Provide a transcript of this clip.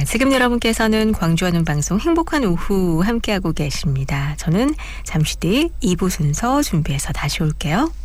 지금 여러분께서는 광주하는 방송 행복한 오후 함께하고 계십니다. 저는 잠시 뒤 2부 순서 준비해서 다시 올게요.